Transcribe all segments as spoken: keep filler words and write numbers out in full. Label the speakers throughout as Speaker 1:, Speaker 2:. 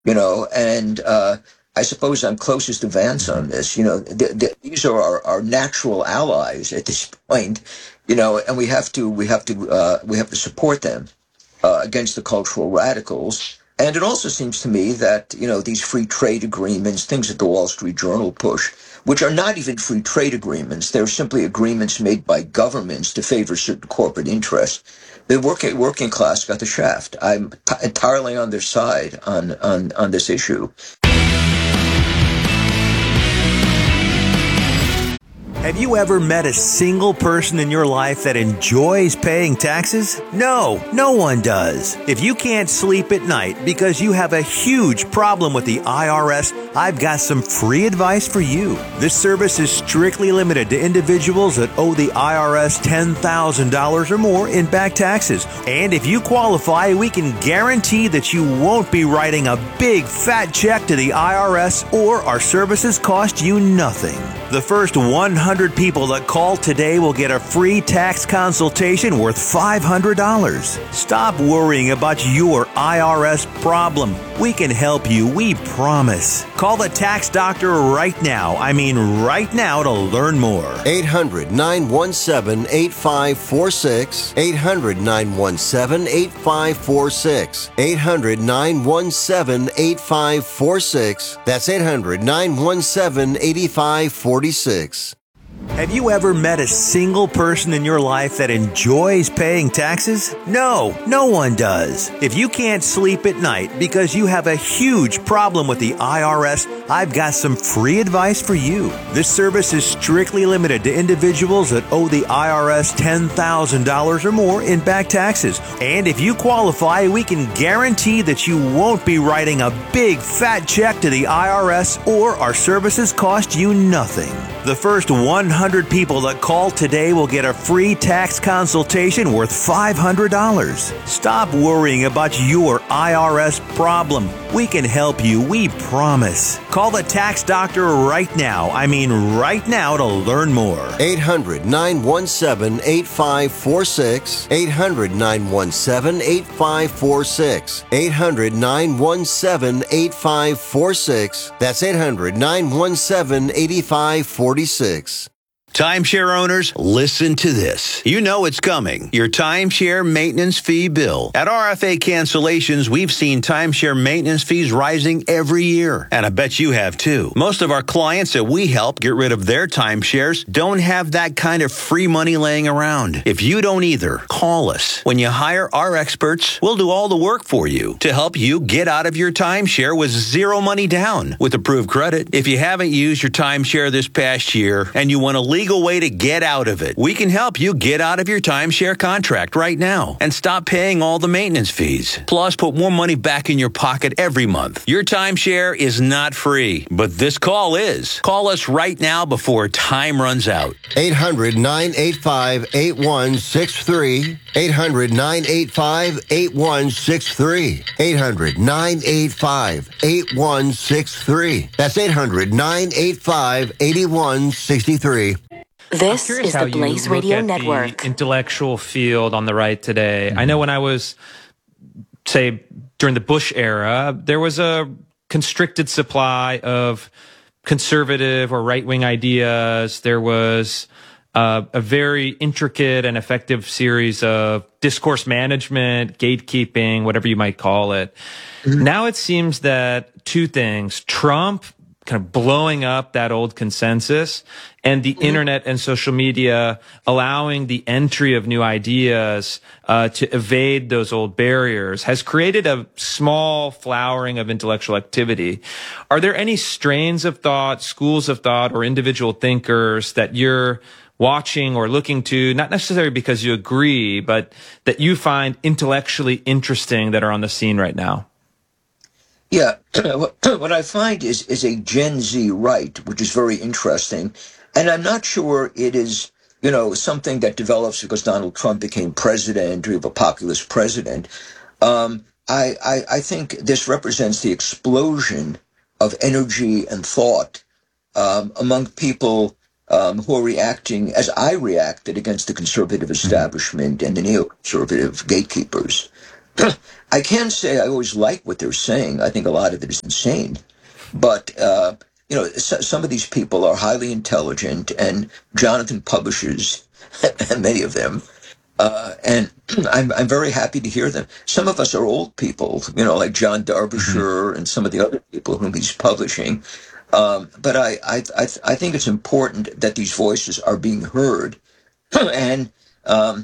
Speaker 1: you know, and uh, I suppose I'm closest to Vance on this. You know, th- th- these are our, our natural allies at this point, you know, and we have to we have to uh, we have to support them uh, against the cultural radicals. And it also seems to me that, you know, these free trade agreements, things that the Wall Street Journal push, which are not even free trade agreements, they're simply agreements made by governments to favor certain corporate interests. The working working class got the shaft. I'm t- entirely on their side on, on, on this issue.
Speaker 2: Have you ever met a single person in your life that enjoys paying taxes? No, no one does. If you can't sleep at night because you have a huge problem with the I R S, I've got some free advice for you. This service is strictly limited to individuals that owe the I R S ten thousand dollars or more in back taxes. And if you qualify, we can guarantee that you won't be writing a big fat check to the I R S, or our services cost you nothing. The first one hundred people that call today will get a free tax consultation worth five hundred dollars. Stop worrying about your I R S problem. We can help you, we promise. Call the tax doctor right now. I mean right now to learn more.
Speaker 3: eight hundred, nine one seven, eight five four six. eight hundred, nine one seven, eight five four six. eight hundred, nine one seven, eight five four six. That's eight hundred, nine one seven, eight five four six.
Speaker 2: Have you ever met a single person in your life that enjoys paying taxes? No, no one does. If you can't sleep at night because you have a huge problem with the I R S, I've got some free advice for you. This service is strictly limited to individuals that owe the I R S ten thousand dollars or more in back taxes. And if you qualify, we can guarantee that you won't be writing a big fat check to the I R S, or our services cost you nothing. The first one hundred people that call today will get a free tax consultation worth five hundred dollars. Stop worrying about your I R S problem. We can help you, we promise. Call the tax doctor right now. I mean right now to learn more.
Speaker 3: eight hundred, nine one seven, eight five four six. eight hundred, nine one seven, eight five four six. eight hundred, nine one seven, eight five four six. That's eight hundred, nine one seven, eight five four six.
Speaker 2: Timeshare owners, listen to this. You know it's coming. Your timeshare maintenance fee bill. At R F A Cancellations, we've seen timeshare maintenance fees rising every year. And I bet you have too. Most of our clients that we help get rid of their timeshares don't have that kind of free money laying around. If you don't either, call us. When you hire our experts, we'll do all the work for you to help you get out of your timeshare with zero money down with approved credit. If you haven't used your timeshare this past year and you want to leave legal way to get out of it, we can help you get out of your timeshare contract right now and stop paying all the maintenance fees. Plus, put more money back in your pocket every month. Your timeshare is not free, but this call is. Call us right now before time runs out.
Speaker 3: eight hundred, nine eight five, eight one six three. eight hundred, nine eight five, eight one six three. eight hundred, nine eight five, eight one six three. That's eight hundred, nine eight five, eight one six three.
Speaker 4: This is the Blaze Radio Network.
Speaker 5: The intellectual field on the right today. Mm-hmm. I know when I was, say, during the Bush era, there was a constricted supply of conservative or right-wing ideas. There was uh, a very intricate and effective series of discourse management, gatekeeping, whatever you might call it. Mm-hmm. Now it seems that two things, Trump kind of blowing up that old consensus, and the mm-hmm. internet and social media allowing the entry of new ideas uh, to evade those old barriers has created a small flowering of intellectual activity. Are there any strains of thought, schools of thought, or individual thinkers that you're watching or looking to, not necessarily because you agree, but that you find intellectually interesting that are on the scene right now?
Speaker 1: Yeah, what I find is is a Gen Z right, which is very interesting. And I'm not sure it is, you know, something that develops because Donald Trump became president, or you have a populist president. Um, I, I, I think this represents the explosion of energy and thought um, among people um, who are reacting, as I reacted, against the conservative establishment and the neoconservative gatekeepers. I can't say I always like what they're saying. I think a lot of it is insane. But, uh, you know, so, some of these people are highly intelligent, and Jonathan publishes many of them. Uh, and I'm, I'm very happy to hear them. Some of us are old people, you know, like John Derbyshire mm-hmm. and some of the other people whom he's publishing. Um, but I, I, I, I think it's important that these voices are being heard. and um,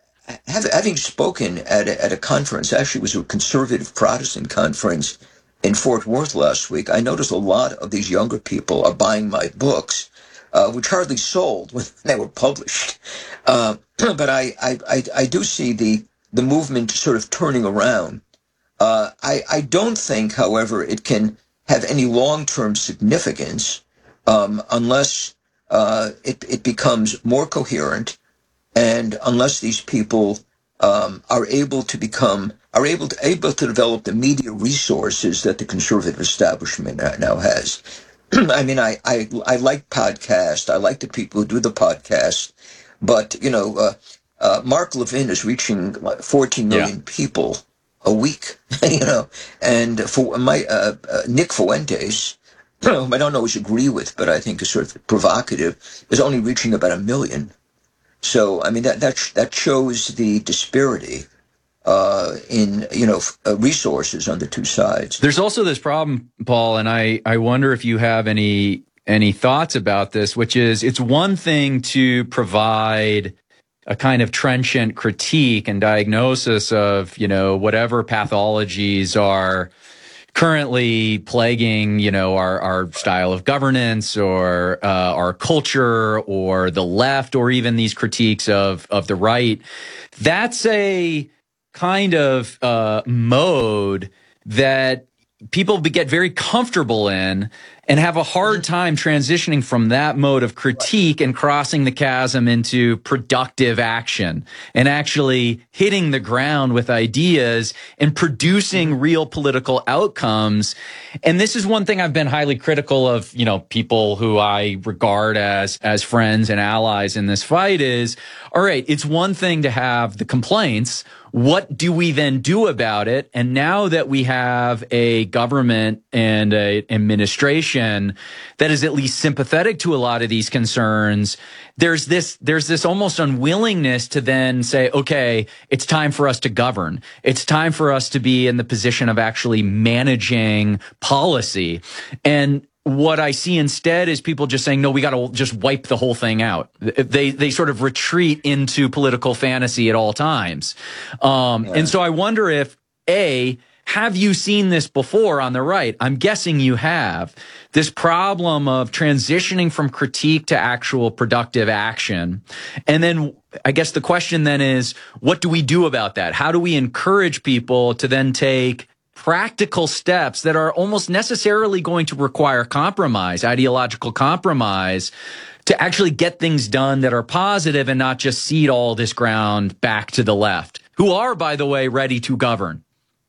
Speaker 1: having spoken at a, at a conference, actually it was a conservative Protestant conference in Fort Worth last week, I noticed a lot of these younger people are buying my books, uh, which hardly sold when they were published. Uh, but I, I, I, I do see the, the movement sort of turning around. Uh, I, I don't think, however, it can have any long-term significance um, unless uh, it, it becomes more coherent, and unless these people um, are able to become are able to able to develop the media resources that the conservative establishment now has. I mean, I, I I like podcasts. I like the people who do the podcasts, but you know, uh, uh, Mark Levin is reaching like fourteen million yeah. people a week. You know, and for my uh, uh, Nick Fuentes, whom I don't always agree with, but I think is sort of provocative, is only reaching about a million. So, I mean, that that that shows the disparity uh, in, you know, uh, resources on the two sides.
Speaker 6: There's also this problem, Paul, and I, I wonder if you have any any thoughts about this, which is it's one thing to provide a kind of trenchant critique and diagnosis of, you know, whatever pathologies are currently plaguing, you know, our, our style of governance or uh, our culture or the left or even these critiques of, of the right. That's a kind of uh, mode that people get very comfortable in and have a hard time transitioning from that mode of critique and crossing the chasm into productive action and actually hitting the ground with ideas and producing real political outcomes. And this is one thing I've been highly critical of, you know, people who I regard as, as friends and allies in this fight is, all right, it's one thing to have the complaints. What do we then do about it? And now that we have a government and a administration that is at least sympathetic to a lot of these concerns, there's this, there's this almost unwillingness to then say, okay, it's time for us to govern. It's time for us to be in the position of actually managing policy. And what I see instead is people just saying, no, we got to just wipe the whole thing out. They they sort of retreat into political fantasy at all times. Um, yeah. And so I wonder if, A, have you seen this before on the right? I'm guessing you have. This problem of transitioning from critique to actual productive action. And then I guess the question then is, what do we do about that? How do we encourage people to then take practical steps that are almost necessarily going to require compromise, ideological compromise, to actually get things done that are positive and not just cede all this ground back to the left, who are, by the way, ready to govern?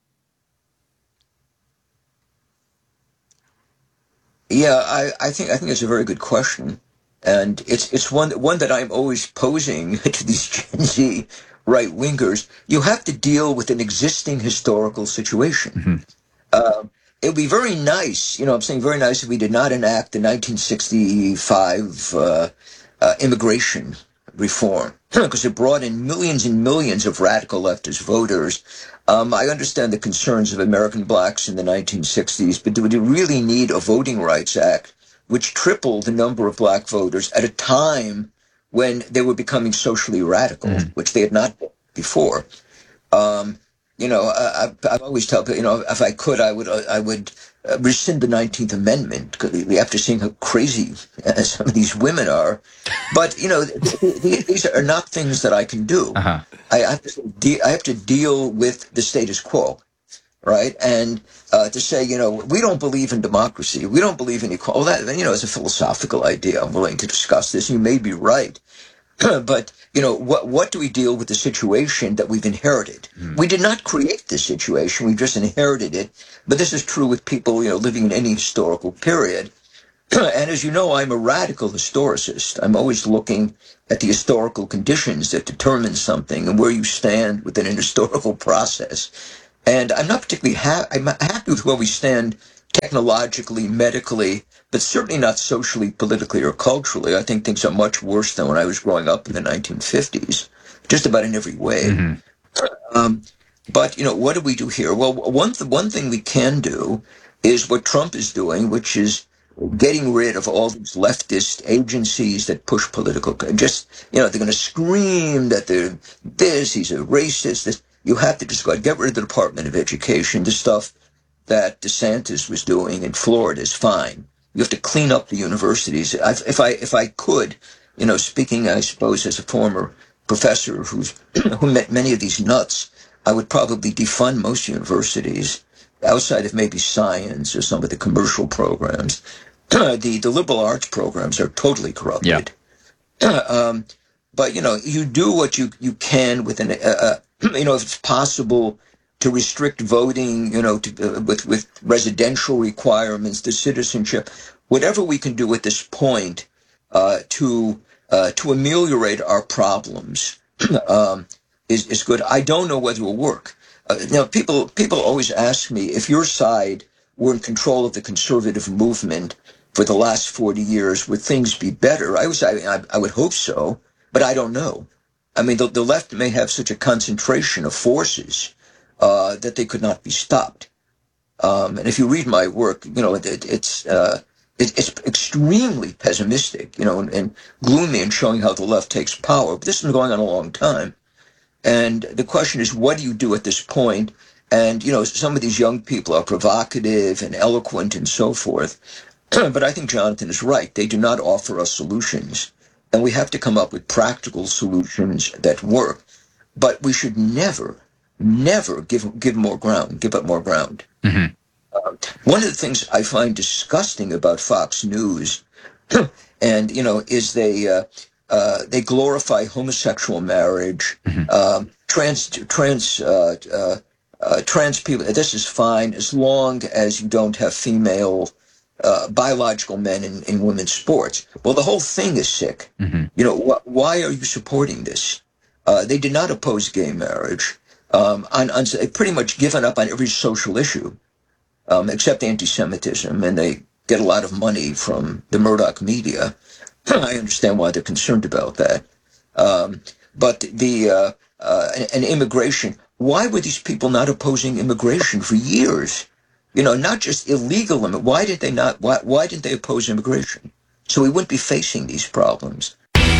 Speaker 1: Yeah, I, I think I think it's a very good question, and it's it's one one that I'm always posing to these Gen Z right-wingers. You have to deal with an existing historical situation. Mm-hmm. Uh, it would be very nice, you know, I'm saying very nice if we did not enact the nineteen sixty-five uh, uh, immigration reform, because it brought in millions and millions of radical leftist voters. Um, I understand the concerns of American blacks in the nineteen sixties, but do we really need a Voting Rights Act which tripled the number of black voters at a time when they were becoming socially radical, mm. which they had not been before? Um, you know, I, I, I always tell people, you know, if I could, I would, I would uh, rescind the nineteenth Amendment, after seeing how crazy uh, some of these women are. But, you know, th- th- these are not things that I can do. Uh-huh. I, I, have to de- I have to deal with the status quo, right? And uh, to say, you know, we don't believe in democracy, we don't believe in equality, well, that, you know, it's a philosophical idea. I'm willing to discuss this. You may be right. But, you know, what what do we deal with the situation that we've inherited? Mm. We did not create this situation. We just inherited it. But this is true with people, you know, living in any historical period. And as you know, I'm a radical historicist. I'm always looking at the historical conditions that determine something and where you stand within an historical process. And I'm not particularly ha- I'm happy with where we stand technologically, medically, but certainly not socially, politically, or culturally. I think things are much worse than when I was growing up in the nineteen fifties, just about in every way. Mm-hmm. Um, but, you know, what do we do here? Well, one, th- one thing we can do is what Trump is doing, which is getting rid of all these leftist agencies that push political, just, you know, they're going to scream that they're this, he's a racist, this. You have to just go get rid of the Department of Education. The stuff that DeSantis was doing in Florida is fine. You have to clean up the universities. I've, if I, if I could, you know, speaking, I suppose, as a former professor who's, who met many of these nuts, I would probably defund most universities outside of maybe science or some of the commercial programs. the, the liberal arts programs are totally corrupted. Yeah. um, but, you know, you do what you, you can within, uh, you know, if it's possible to restrict voting, you know, to, uh, with, with residential requirements, the citizenship, whatever we can do at this point, uh, to, uh, to ameliorate our problems, um, is, is good. I don't know whether it will work. Uh, you know, people, people always ask me if your side were in control of the conservative movement for the last forty years, would things be better? I was, I, I would hope so, but I don't know. I mean, the, the left may have such a concentration of forces uh, that they could not be stopped. Um, and if you read my work, you know, it, it, it's uh, it, it's extremely pessimistic, you know, and, and gloomy in showing how the left takes power. But this has been going on a long time. And the question is, what do you do at this point? And, you know, some of these young people are provocative and eloquent and so forth. But I think Jonathan is right. They do not offer us solutions. And we have to come up with practical solutions that work. But we should never, never give give more ground, give up more ground. Mm-hmm. Uh, one of the things I find disgusting about Fox News, and, you know, is they uh, uh, they glorify homosexual marriage, mm-hmm. uh, trans trans uh, uh, uh, trans people. This is fine as long as you don't have female Uh, biological men in, in women's sports. Well, the whole thing is sick. Mm-hmm. You know, wh- why are you supporting this? Uh, they did not oppose gay marriage. Um, on, on, they've pretty much given up on every social issue, um, except anti-Semitism, and they get a lot of money from the Murdoch media. I understand why they're concerned about that. Um, but the uh, uh, and immigration, why were these people not opposing immigration for years? You know, not just illegal limit. Why did they not? Why, why didn't they oppose immigration? So we wouldn't be facing these problems.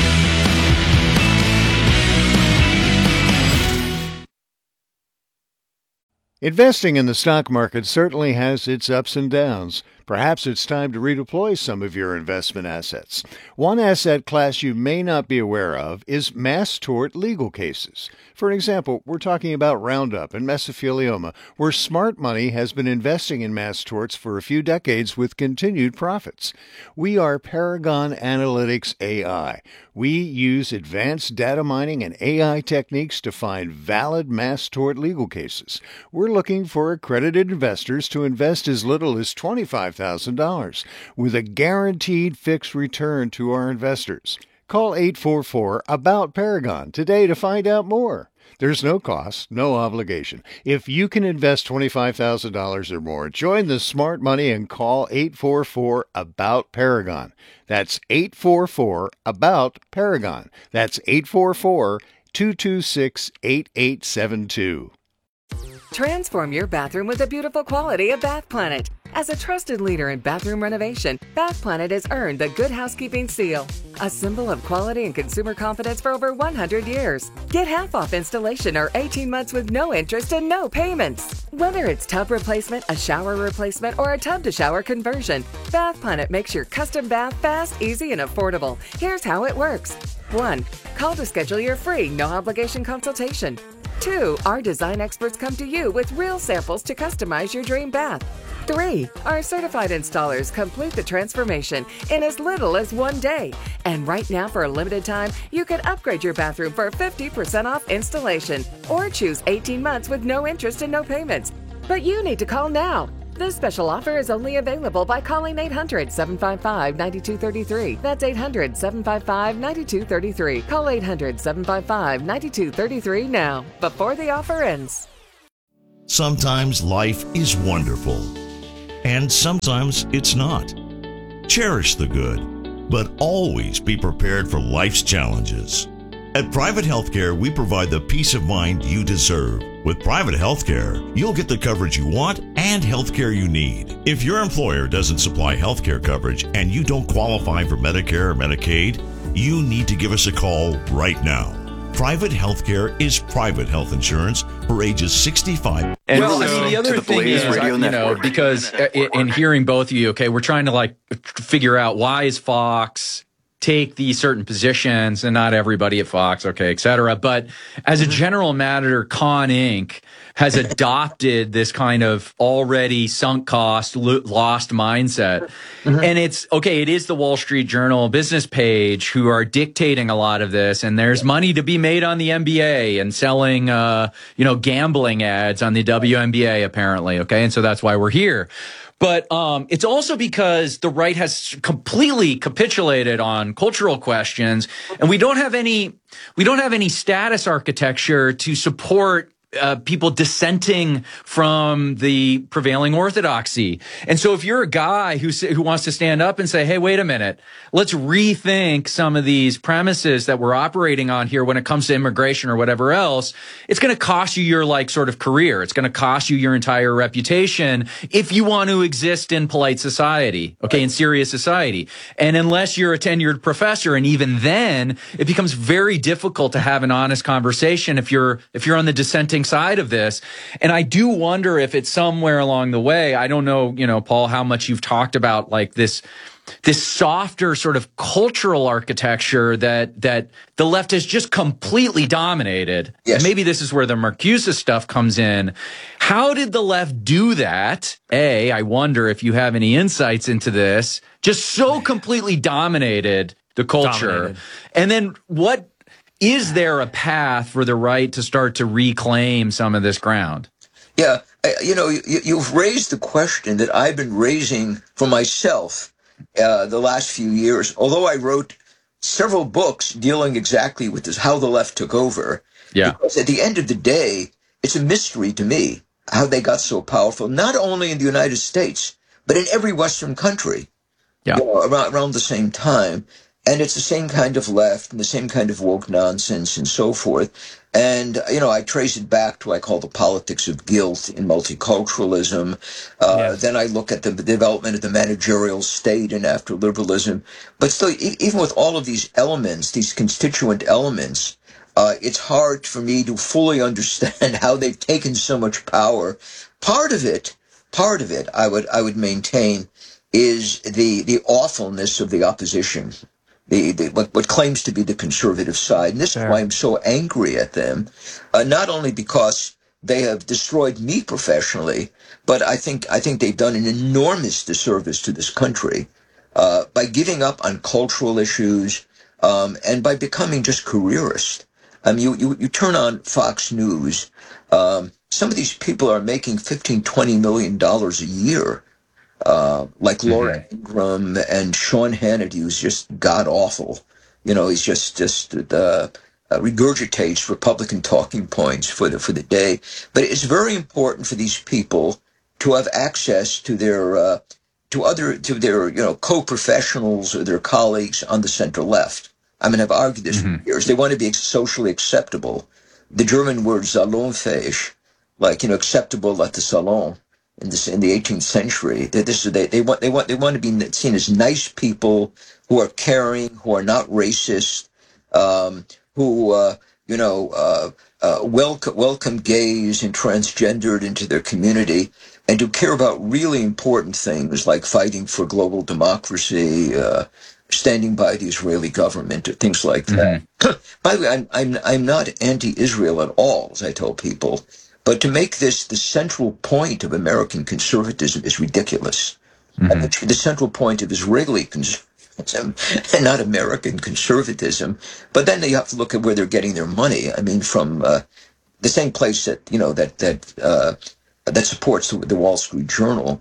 Speaker 7: Investing in the stock market certainly has its ups and downs. Perhaps it's time to redeploy some of your investment assets. One asset class you may not be aware of is mass tort legal cases. For example, we're talking about Roundup and mesothelioma, where smart money has been investing in mass torts for a few decades with continued profits. We are Paragon Analytics A I. We use advanced data mining and A I techniques to find valid mass tort legal cases. We're looking for accredited investors to invest as little as twenty-five thousand dollars with a guaranteed fixed return to our investors. Call eight four four, A B O U T, Paragon today to find out more. There's no cost, no obligation. If you can invest twenty-five thousand dollars or more, join the smart money and call eight four four, A B O U T, Paragon. That's eight four four, A B O U T, Paragon. That's eight four four, two two six, eight eight seven two.
Speaker 8: Transform your bathroom with the beautiful quality of Bath Planet. As a trusted leader in bathroom renovation, Bath Planet has earned the Good Housekeeping seal, a symbol of quality and consumer confidence for over one hundred years. Get half off installation or eighteen months with no interest and no payments. Whether it's tub replacement, a shower replacement, or a tub-to-shower conversion, Bath Planet makes your custom bath fast, easy, and affordable. Here's how it works. one. Call to schedule your free, no-obligation consultation. two. Our design experts come to you with real samples to customize your dream bath. three. Our certified installers complete the transformation in as little as one day. And right now, for a limited time, you can upgrade your bathroom for fifty percent off installation or choose eighteen months with no interest and no payments. But you need to call now. This special offer is only available by calling eight hundred, seven five five, nine two three three. That's eight hundred, seven five five, nine two three three. Call eight hundred, seven five five, nine two three three now, before the offer ends.
Speaker 9: Sometimes life is wonderful, and sometimes it's not. Cherish the good, but always be prepared for life's challenges. At Private Healthcare, we provide the peace of mind you deserve. With private healthcare, you'll get the coverage you want and healthcare you need. If your employer doesn't supply healthcare coverage and you don't qualify for Medicare or Medicaid, you need to give us a call right now. Private healthcare is private health insurance for ages sixty-five.
Speaker 6: And well, I mean, the other the thing is, I, you know, because in hearing both of you, okay, we're trying to like figure out why is Fox take these certain positions and not everybody at Fox, okay, et cetera. But as a general matter, Con Incorporated has adopted this kind of already sunk cost, lo- lost mindset. Mm-hmm. And it's, okay, it is the Wall Street Journal business page who are dictating a lot of this. And there's money to be made on the N B A and selling, uh, you know, gambling ads on the W N B A, apparently. Okay. And so that's why we're here. But um, it's also because the right has completely capitulated on cultural questions, and we don't have any we don't have any status architecture to support uh, people dissenting from the prevailing orthodoxy. And so if you're a guy who who wants to stand up and say, hey, wait a minute, let's rethink some of these premises that we're operating on here when it comes to immigration or whatever else, it's going to cost you your like sort of career. It's going to cost you your entire reputation if you want to exist in polite society, okay, in serious society. And unless you're a tenured professor, and even then, it becomes very difficult to have an honest conversation if you're if you're on the dissenting side of this. And I do wonder if it's somewhere along the way, I don't know, you know, Paul, how much you've talked about like this this softer sort of cultural architecture that that the left has just completely dominated. Yes. Maybe this is where the Marcuse stuff comes in. How did the left do that? A, I wonder if you have any insights into this. Just so completely dominated the culture. Dominated. And then what is there a path for the right to start to reclaim some of this ground?
Speaker 1: Yeah, you know, you, you've raised the question that I've been raising for myself uh, the last few years, although I wrote several books dealing exactly with this, how the left took over.
Speaker 6: Yeah.
Speaker 1: Because at the end of the day, it's a mystery to me how they got so powerful, not only in the United States, but in every Western country.
Speaker 6: Yeah.
Speaker 1: You know, around, around the same time. And it's the same kind of left and the same kind of woke nonsense and so forth. And, you know, I trace it back to what I call the politics of guilt in multiculturalism. Uh, yes. Then I look at the development of the managerial state and after liberalism. But still, e- even with all of these elements, these constituent elements, uh, it's hard for me to fully understand how they've taken so much power. Part of it, part of it, I would, I would maintain, is the, the awfulness of the opposition. The, the what, what claims to be the conservative side. And this sure. is why I'm so angry at them, uh, not only because they have destroyed me professionally, but I think I think they've done an enormous disservice to this country uh, by giving up on cultural issues um, and by becoming just careerist. I mean, you, you, you turn on Fox News, um, some of these people are making fifteen, twenty million dollars a year. Uh, like Laura mm-hmm. Ingraham and Sean Hannity, who's just god awful. You know, he's just just uh, uh, regurgitates Republican talking points for the for the day. But it's very important for these people to have access to their uh, to other to their you know co-professionals or their colleagues on the center left. I mean, I've argued this mm-hmm. for years. They want to be socially acceptable. The German word salonfähig, like you know, acceptable at the salon. In, this, in the eighteenth century, that this they, they want they want they want to be seen as nice people who are caring, who are not racist, um, who uh, you know uh, uh, welcome welcome gays and transgendered into their community, and to care about really important things like fighting for global democracy, uh, standing by the Israeli government, or things like that. Mm-hmm. By the way, I'm I'm I'm not anti-Israel at all, as I tell people. But to make this the central point of American conservatism is ridiculous. Mm-hmm. And the, the central point of Israeli conservatism and not American conservatism. But then you have to look at where they're getting their money. I mean, from uh, the same place that, you know, that that uh, that supports the, the Wall Street Journal.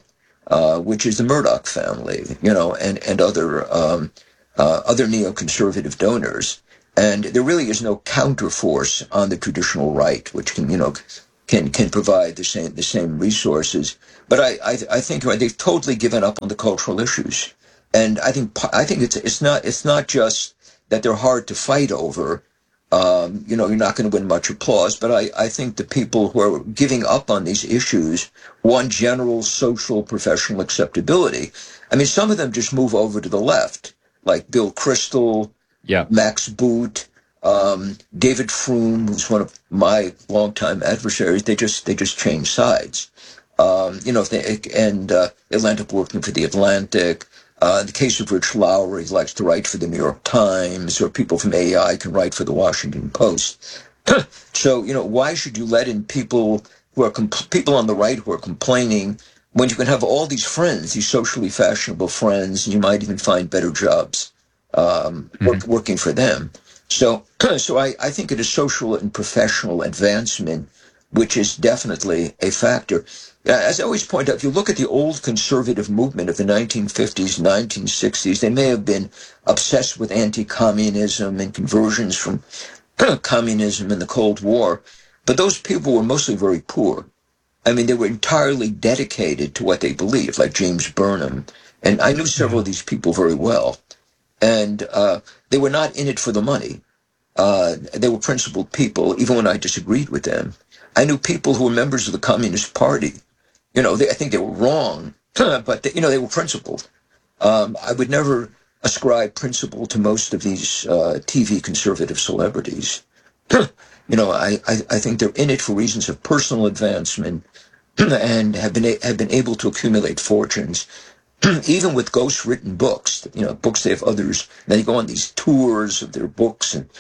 Speaker 1: uh, which is the Murdoch family, you know, and and other um, uh, other neoconservative donors. And there really is no counterforce on the traditional right, which can, you know, can can provide the same the same resources. But I I, I think right, they've totally given up on the cultural issues, and I think I think it's it's not it's not just that they're hard to fight over. Um, you know, you're not going to win much applause, but I, I think the people who are giving up on these issues want general social professional acceptability. I mean, some of them just move over to the left, like Bill Kristol,
Speaker 6: yeah,
Speaker 1: Max Boot, um, David Froome, who's one of my longtime adversaries. They just they just change sides. Um, you know, if they, and uh, they'll end up working for the Atlantic. Uh, in the case of Rich Lowry, he likes to write for the New York Times, or people from A I can write for the Washington Post. So, you know, why should you let in people who are compl- people on the right who are complaining when you can have all these friends, these socially fashionable friends, and you might even find better jobs um, work, mm-hmm. working for them. So, so I, I think it is social and professional advancement, which is definitely a factor. As I always point out, if you look at the old conservative movement of the nineteen fifties, nineteen sixties, they may have been obsessed with anti-communism and conversions from communism in the Cold War, but those people were mostly very poor. I mean, they were entirely dedicated to what they believed, like James Burnham. And I knew several of these people very well. And uh, they were not in it for the money. Uh, they were principled people, even when I disagreed with them. I knew people who were members of the Communist Party. You know, they, I think they were wrong, but, they, you know, they were principled. Um, I would never ascribe principle to most of these uh, T V conservative celebrities. You know, I, I, I think they're in it for reasons of personal advancement and have been have been able to accumulate fortunes, even with ghost-written books. You know, books they have others. They go on these tours of their books, and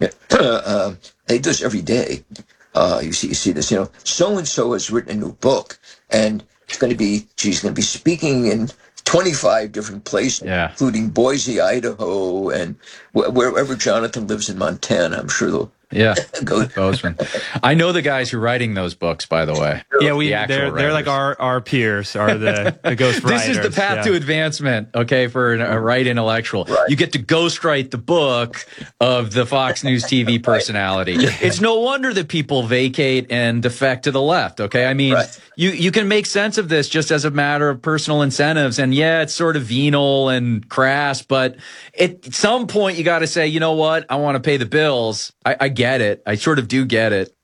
Speaker 1: uh, they do this every day. Uh, you see, you see this. You know, so and so has written a new book, and it's going to be she's going to be speaking in twenty-five different places,
Speaker 6: yeah.
Speaker 1: including Boise, Idaho, and wh- wherever Jonathan lives in Montana. I'm sure they'll.
Speaker 6: Yeah, Bozeman. I know the guys who are writing those books, by the way.
Speaker 5: Yeah, we
Speaker 6: the
Speaker 5: they're
Speaker 6: writers.
Speaker 5: they're like our, our peers, are the, the ghost writers.
Speaker 6: This is the path
Speaker 5: yeah.
Speaker 6: to advancement, okay, for an, a right intellectual.
Speaker 1: Right.
Speaker 6: You get to ghostwrite the book of the Fox News T V personality. Right. It's no wonder that people vacate and defect to the left, okay? I mean,
Speaker 1: right.
Speaker 6: you, you can make sense of this just as a matter of personal incentives. And yeah, it's sort of venal and crass, but at some point you got to say, you know what? I want to pay the bills. I, I get it. I sort of do get it.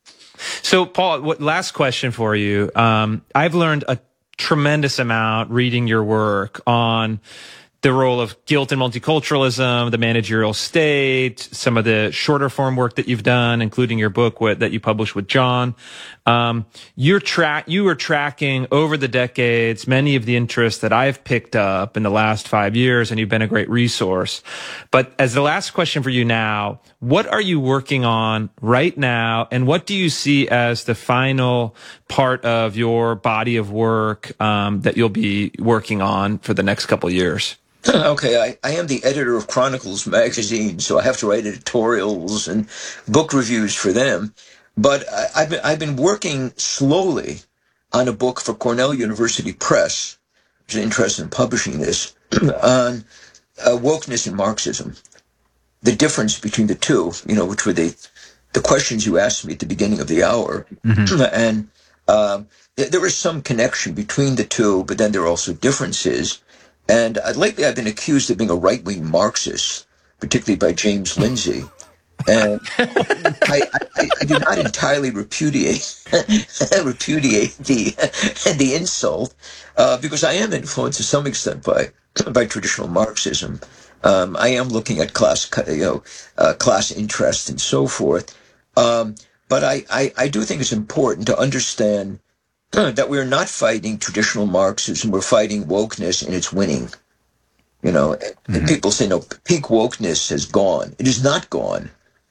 Speaker 5: So, Paul, what, last question for you. Um, I've learned a tremendous amount reading your work on the role of guilt and multiculturalism, the managerial state, some of the shorter form work that you've done, including your book with, that you published with John. Um, you're track, you were tracking over the decades many of the interests that I've picked up in the last five years, and you've been a great resource. But as the last question for you now, what are you working on right now, and what do you see as the final part of your body of work um, that you'll be working on for the next couple of years?
Speaker 1: Okay, I, I am the editor of Chronicles magazine, so I have to write editorials and book reviews for them. But I, I've been I've been working slowly on a book for Cornell University Press, which is interested in publishing this, on uh, wokeness and Marxism, the difference between the two. You know, which were the the questions you asked me at the beginning of the hour, mm-hmm. and um, th- there is some connection between the two, but then there are also differences. And uh, lately I've been accused of being a right-wing Marxist, particularly by James Lindsay. And I, I, I do not entirely repudiate repudiate the the insult, uh, because I am influenced to some extent by by traditional Marxism. Um, I am looking at class, you know, uh, class interest and so forth. Um, but I, I, I do think it's important to understand that we're not fighting traditional Marxism, we're fighting wokeness, and it's winning. You know, mm-hmm. and people say, no, peak wokeness has gone. It is not gone.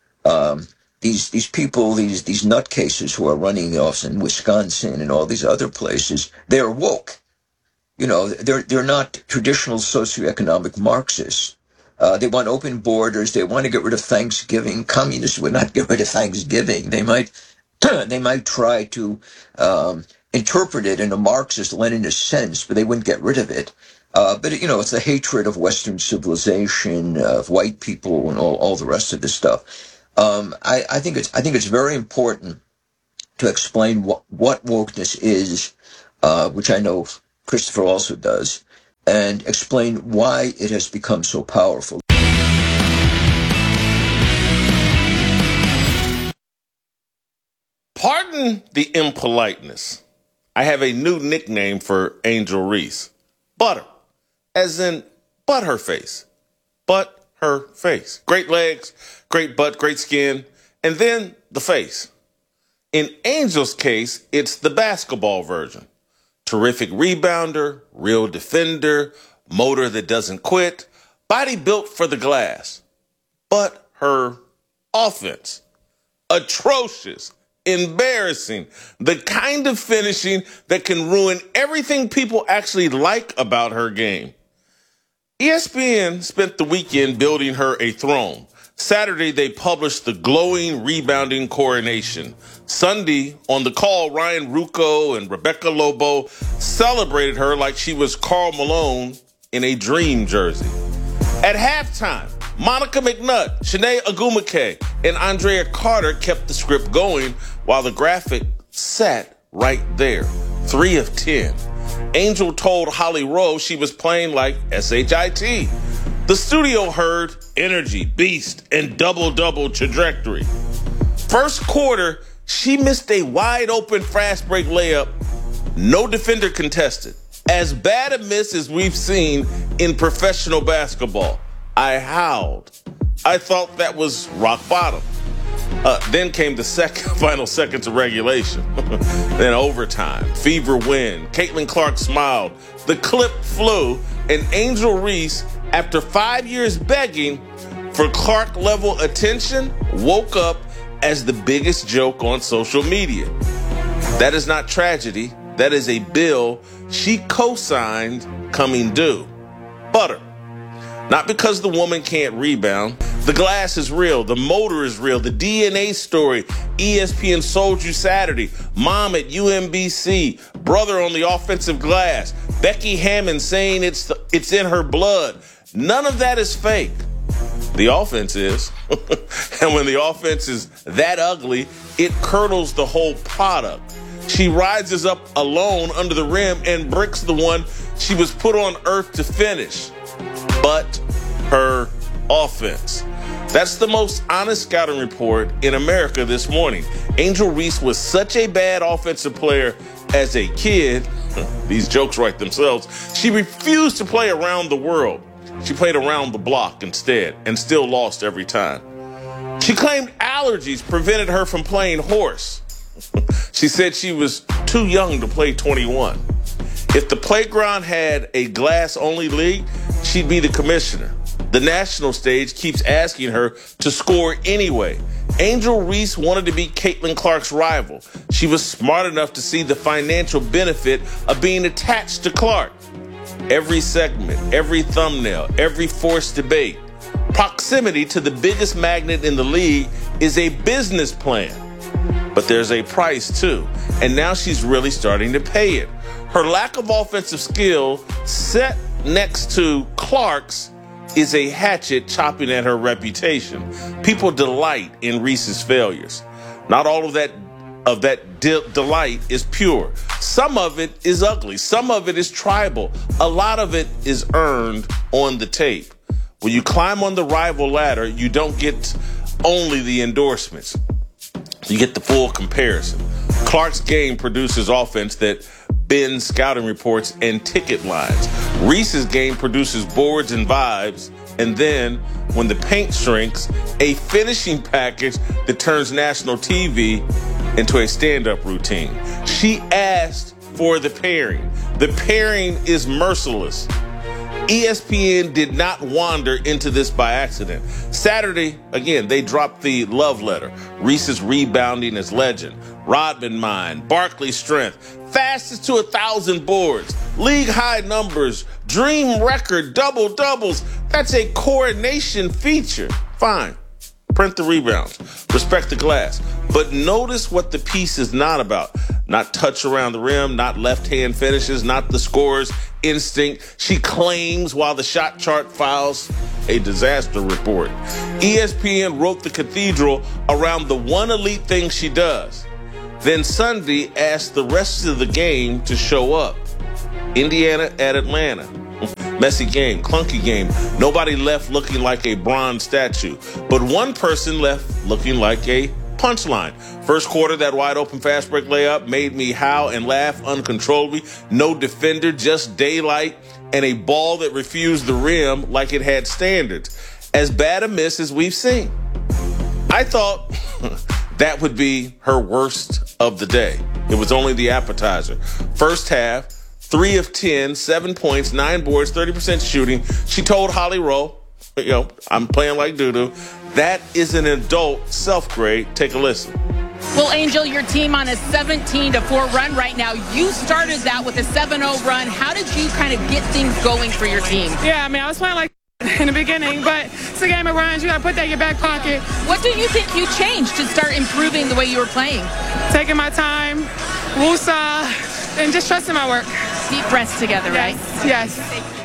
Speaker 1: Um, these these people, these these nutcases who are running off in Wisconsin and all these other places, they're woke. You know, they're they're not traditional socioeconomic Marxists. Uh, they want open borders. They want to get rid of Thanksgiving. Communists would not get rid of Thanksgiving. They might they might try to um, interpret it in a Marxist-Leninist sense, but they wouldn't get rid of it. Uh, but, you know, it's the hatred of Western civilization, of white people, and all, all the rest of this stuff. Um, I, I think it's I think it's very important to explain what, what wokeness is, uh, which I know Christopher also does, and explain why it has become so powerful.
Speaker 10: Pardon the impoliteness. I have a new nickname for Angel Reese. Butter. As in, butt her face. Butt her face. Great legs, great butt, great skin, and then the face. In Angel's case, it's the basketball version. Terrific rebounder, real defender, motor that doesn't quit, body built for the glass. But her offense, atrocious, embarrassing, the kind of finishing that can ruin everything people actually like about her game. E S P N spent the weekend building her a throne. Saturday, they published the glowing rebounding coronation. Sunday, on the call, Ryan Ruocco and Rebecca Lobo celebrated her like she was Karl Malone in a dream jersey. At halftime, Monica McNutt, Shanae Ogwumike, and Andrea Carter kept the script going while the graphic sat right there. Three of ten. Angel told Holly Rowe she was playing like S H I T. The studio heard energy, beast, and double-double trajectory. First quarter, she missed a wide-open fast break layup. No defender contested. As bad a miss as we've seen in professional basketball. I howled. I thought that was rock bottom. Uh, then came the second, final seconds of regulation. Then overtime, fever win. Caitlin Clark smiled. The clip flew, and Angel Reese, after five years begging for Clark-level attention, woke up as the biggest joke on social media. That is not tragedy. That is a bill she co-signed coming due. Butter. Not because the woman can't rebound. The glass is real. The motor is real. The D N A story. E S P N sold you Saturday. Mom at U M B C. Brother on the offensive glass. Becky Hammond saying it's the, it's in her blood. None of that is fake. The offense is. And when the offense is that ugly, it curdles the whole product. She rises up alone under the rim and bricks the one she was put on earth to finish. But her offense. That's the most honest scouting report in America this morning. Angel Reese was such a bad offensive player as a kid. These jokes write themselves. She refused to play around the world. She played around the block instead and still lost every time. She claimed allergies prevented her from playing horse. She said she was too young to play twenty-one. If the playground had a glass-only league, she'd be the commissioner. The national stage keeps asking her to score anyway. Angel Reese wanted to be Caitlin Clark's rival. She was smart enough to see the financial benefit of being attached to Clark. Every segment, every thumbnail, every forced debate, proximity to the biggest magnet in the league is a business plan. But there's a price too, and now she's really starting to pay it. Her lack of offensive skill set next to Clark's is a hatchet chopping at her reputation. People delight in Reese's failures. Not all of that of that de- delight is pure. Some of it is ugly. Some of it is tribal. A lot of it is earned on the tape. When you climb on the rival ladder, you don't get only the endorsements. You get the full comparison. Clark's game produces offense that bends scouting reports and ticket lines. Reese's game produces boards and vibes, and then, when the paint shrinks, a finishing package that turns national T V into a stand-up routine. She asked for the pairing. The pairing is merciless. E S P N did not wander into this by accident. Saturday, again, they dropped the love letter. Reese's rebounding as legend. Rodman mind. Barkley's strength. Fastest to a thousand boards. League high numbers. Dream record double-doubles. That's a coronation feature. Fine. Print the rebounds. Respect the glass. But notice what the piece is not about. not touch around the rim, not left-hand finishes, not the scorer's instinct. She claims while the shot chart files a disaster report. E S P N wrote the cathedral around the one elite thing she does. Then Sunday asked the rest of the game to show up. Indiana at Atlanta. Messy game, clunky game. Nobody left looking like a bronze statue, but one person left looking like a punchline. First quarter, that wide open fast break layup made me howl and laugh uncontrollably. No defender, just daylight, and a ball that refused the rim like it had standards. As bad a miss as we've seen. I thought that would be her worst of the day. It was only the appetizer. First half, three of ten, seven points, nine boards, thirty percent shooting. She told Holly Rowe, you know, I'm playing like doo-doo. That is an adult self-grade. Take a listen.
Speaker 11: Well, Angel, your team on a seventeen to four run right now. You started that with a seven oh run. How did you kind of get things going for your team?
Speaker 12: Yeah, I mean, I was playing like in the beginning, but it's a game of runs. You got to put that in your back pocket.
Speaker 11: What do you think you changed to start improving the way you were playing?
Speaker 12: Taking my time, woosah, and just trusting my work.
Speaker 11: Deep breaths together,
Speaker 12: yes,
Speaker 11: right?
Speaker 12: Yes.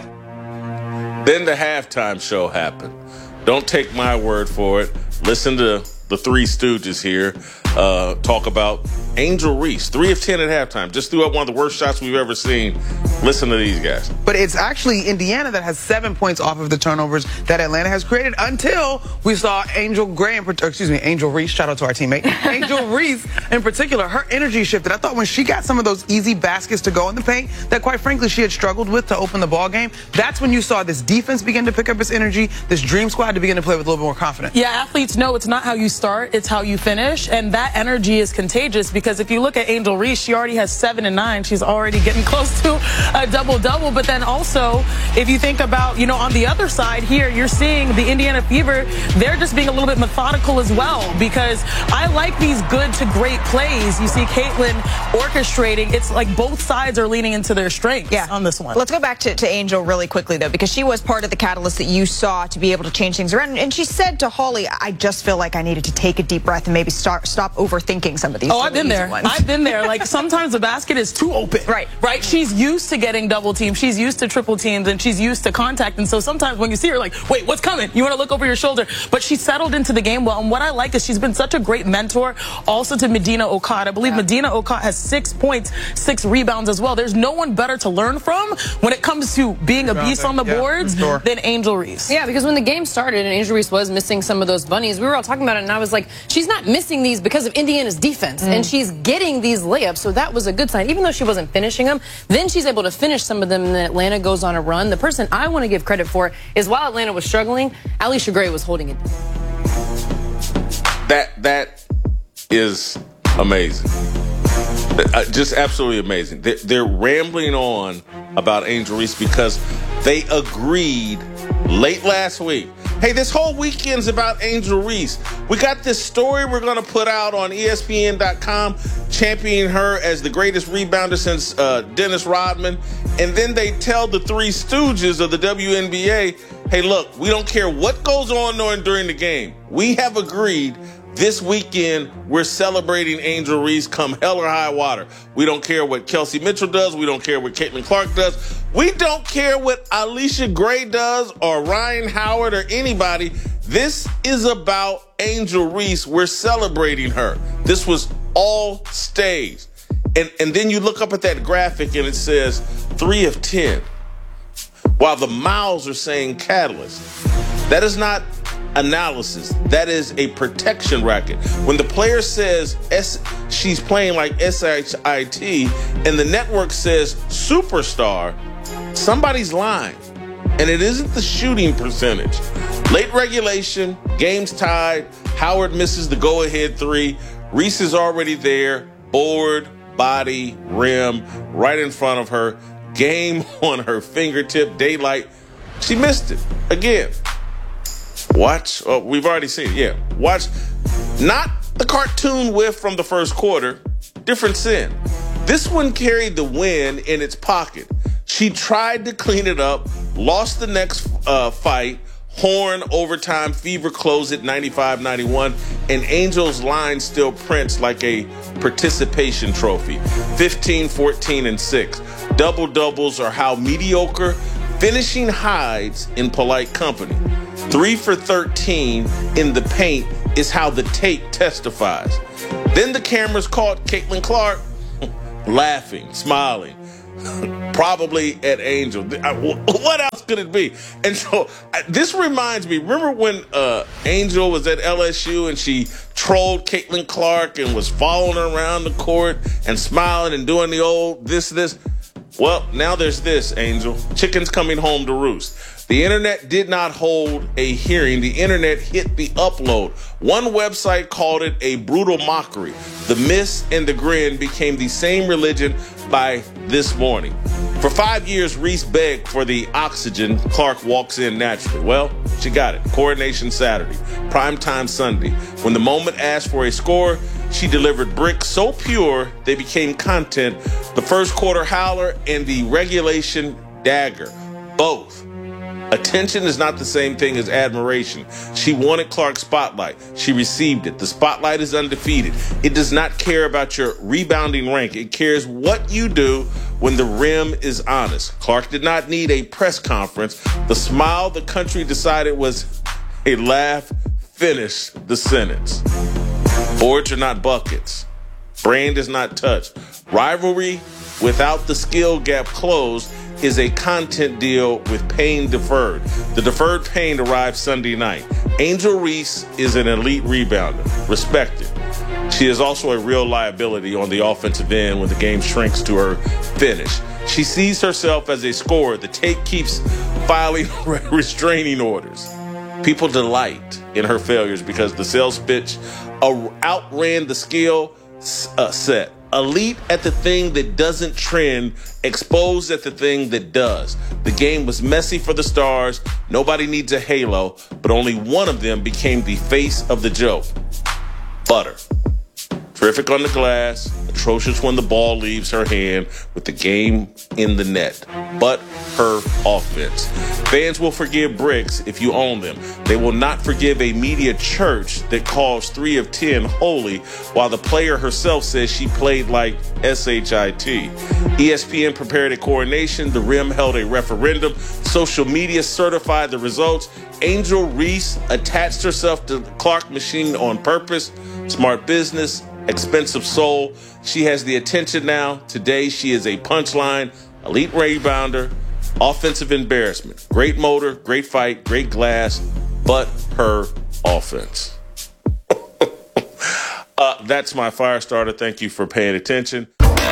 Speaker 10: Then the halftime show happened. Don't take my word for it. Listen to the Three Stooges here uh, talk about Angel Reese. Three of ten at halftime. Just threw up one of the worst shots we've ever seen. Listen to these guys.
Speaker 13: But it's actually Indiana that has seven points off of the turnovers that Atlanta has created until we saw Angel Gray, in, or excuse me, Angel Reese. Shout out to our teammate. Angel Reese, in particular, her energy shifted. I thought when she got some of those easy baskets to go in the paint that, quite frankly, she had struggled with to open the ball game, that's when you saw this defense begin to pick up its energy, this dream squad to begin to play with a little bit more confidence.
Speaker 14: Yeah, athletes know it's not how you start, it's how you finish, and that energy is contagious because if you look at Angel Reese, she already has seven and nine. She's already getting close to a double-double, but then also, if you think about, you know, on the other side here, you're seeing the Indiana Fever, they're just being a little bit methodical as well because I like these good to great plays. You see Caitlin orchestrating. It's like both sides are leaning into their strengths yeah. on this one.
Speaker 15: Let's go back to, to Angel really quickly, though, because she was part of the catalyst that you saw to be able to change things around. And she said to Holly, I just feel like I needed to take a deep breath and maybe start, stop overthinking some of these.
Speaker 14: Oh, I've been there. Ones. I've been there. Like sometimes the basket is too open.
Speaker 15: Right.
Speaker 14: Right. She's used to getting double teams. She's used to triple teams and she's used to contact. And so sometimes when you see her, like, wait, what's coming? You want to look over your shoulder. But she settled into the game well. And what I like is she's been such a great mentor also to Medina Okada. I believe yeah. Medina Okada has six points, six rebounds as well. There's no one better to learn from when it comes to being a beast on the yeah, boards sure. than Angel Reese.
Speaker 16: Yeah, because when the game started and Angel Reese was missing some of those bunnies, we were all talking about it, and I was like, she's not missing these because of Indiana's defense, mm. and she's getting these layups, so that was a good sign. Even though she wasn't finishing them, then she's able to finish some of them, and then Atlanta goes on a run. The person I want to give credit for is while Atlanta was struggling, Alicia Gray was holding it.
Speaker 10: That, that is amazing. Uh, just absolutely amazing. They're, they're rambling on about Angel Reese because they agreed late last week. Hey, this whole weekend's about Angel Reese. We got this story we're going to put out on E S P N dot com, championing her as the greatest rebounder since uh, Dennis Rodman. And then they tell the Three Stooges of the W N B A, hey, look, we don't care what goes on during the game. We have agreed this weekend we're celebrating Angel Reese come hell or high water. We don't care what Kelsey Mitchell does. We don't care what Caitlin Clark does. We don't care what Alicia Gray does or Ryan Howard or anybody. This is about Angel Reese. We're celebrating her. This was all staged. And, and then you look up at that graphic and it says three of ten, while the mouths are saying catalyst. That is not analysis. That is a protection racket. When the player says S, she's playing like S H I T and the network says superstar, somebody's lying. And it isn't the shooting percentage. Late regulation, game's tied, Howard misses the go-ahead three, Reese is already there, board, body, rim, right in front of her, game on her fingertip, daylight. She missed it again. Watch, oh, we've already seen it, yeah. Watch, not the cartoon whiff from the first quarter, different sin. This one carried the win in its pocket. She tried to clean it up, lost the next uh, fight, Horn, Overtime, Fever close at ninety-five ninety-one, and Angels line still prints like a participation trophy. fifteen, fourteen, and six. Double-doubles are how mediocre finishing hides in polite company. Three for thirteen in the paint is how the tape testifies. Then the cameras caught Caitlin Clark laughing, smiling, probably at Angel. What else could it be? And so this reminds me, remember when uh, Angel was at L S U and she trolled Caitlin Clark and was following her around the court and smiling and doing the old this, this? Well, now there's this, Angel. Chickens coming home to roost. The internet did not hold a hearing. The internet hit the upload. One website called it a brutal mockery. The miss and the grin became the same religion by this morning. For five years, Reese begged for the oxygen. Clark walks in naturally. Well, she got it. Coronation Saturday, primetime Sunday. When the moment asked for a score, she delivered bricks so pure they became content. The first quarter howler and the regulation dagger, both. Attention is not the same thing as admiration. She wanted Clark's spotlight. She received it. The spotlight is undefeated. It does not care about your rebounding rank. It cares what you do when the rim is honest. Clark did not need a press conference. The smile the country decided was a laugh finished the sentence. Boards are not buckets. Brand is not touched. Rivalry without the skill gap closed is a content deal with pain deferred. The deferred pain arrived Sunday night. Angel Reese is an elite rebounder, respected. She is also a real liability on the offensive end when the game shrinks to her finish. She sees herself as a scorer. The tape keeps filing restraining orders. People delight in her failures because the sales pitch outran the skill uh, set. Elite at the thing that doesn't trend, exposed at the thing that does. The game was messy for the stars. Nobody needs a halo, but only one of them became the face of the joke. Butter. Terrific on the glass, atrocious when the ball leaves her hand with the game in the net. But her offense. Fans will forgive bricks if you own them. They will not forgive a media church that calls three of ten holy, while the player herself says she played like S H I T. E S P N prepared a coronation. The Rim held a referendum. Social media certified the results. Angel Reese attached herself to the Clark machine on purpose. Smart business. Expensive soul. She has the attention now. Today, she is a punchline, elite rebounder, offensive embarrassment. Great motor, great fight, great glass, but her offense. uh, that's my fire starter. Thank you for paying attention.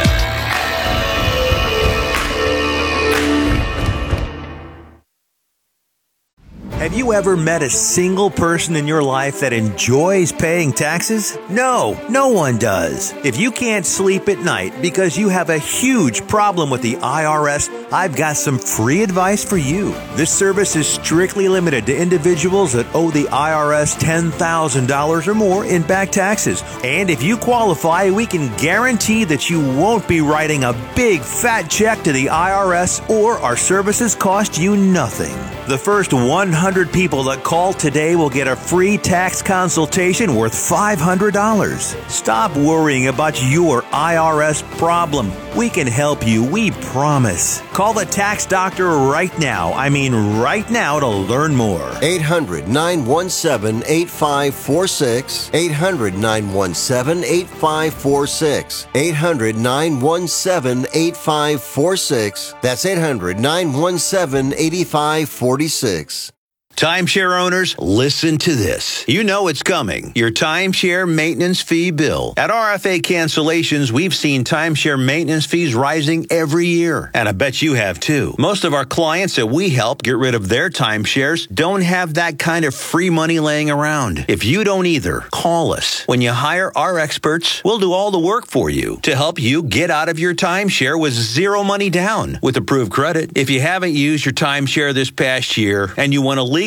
Speaker 2: Have you ever met a single person in your life that enjoys paying taxes? No, no one does. If you can't sleep at night because you have a huge problem with the I R S, I've got some free advice for you. This service is strictly limited to individuals that owe the I R S ten thousand dollars or more in back taxes. And if you qualify, we can guarantee that you won't be writing a big fat check to the I R S, or our services cost you nothing. The first one hundred people that call today will get a free tax consultation worth five hundred dollars. Stop worrying about your I R S problem. We can help you, we promise. Call the tax doctor right now. I mean right now to learn more.
Speaker 3: eight hundred, nine one seven, eight five four six. eight hundred, nine one seven, eight five four six. eight hundred, nine one seven, eight five four six. That's eight hundred, nine one seven, eight five four six.
Speaker 2: Timeshare owners, listen to this. You know it's coming. Your timeshare maintenance fee bill. At R F A Cancellations, we've seen timeshare maintenance fees rising every year. And I bet you have too. Most of our clients that we help get rid of their timeshares don't have that kind of free money laying around. If you don't either, call us. When you hire our experts, we'll do all the work for you to help you get out of your timeshare with zero money down with approved credit. If you haven't used your timeshare this past year and you want to legally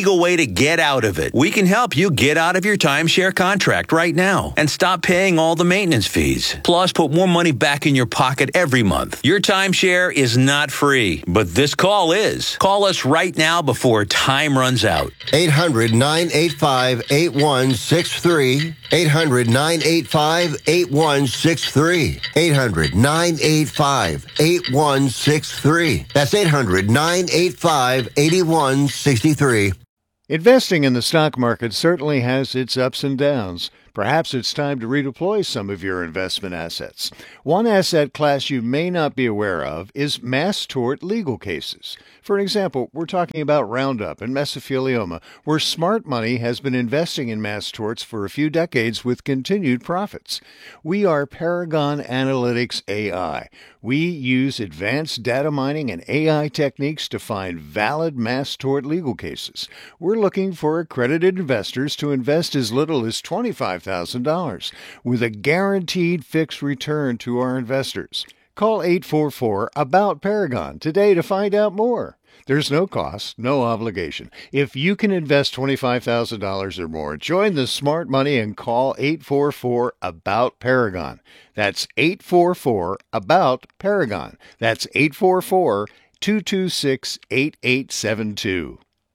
Speaker 2: legal way to get out of it. We can help you get out of your timeshare contract right now and stop paying all the maintenance fees. Plus, put more money back in your pocket every month. Your timeshare is not free, but this call is. Call us right now before time runs out.
Speaker 3: eight hundred, nine eight five, eight one six three. eight hundred, nine eight five, eight one six three. eight hundred, nine eight five, eight one six three. That's eight hundred, nine eight five, eight one six three.
Speaker 7: Investing in the stock market certainly has its ups and downs. Perhaps it's time to redeploy some of your investment assets. One asset class you may not be aware of is mass tort legal cases. For example, we're talking about Roundup and mesothelioma, where smart money has been investing in mass torts for a few decades with continued profits. We are Paragon Analytics A I. We use advanced data mining and A I techniques to find valid mass tort legal cases. We're looking for accredited investors to invest as little as twenty-five thousand dollars with a guaranteed fixed return to our investors. Call eight four four, ABOUT Paragon today to find out more. There's no cost, no obligation. If you can invest twenty-five thousand dollars or more, join the smart money and call eight four four, ABOUT Paragon. That's eight four four, ABOUT Paragon. That's eight four four, two two six, eight eight seven two.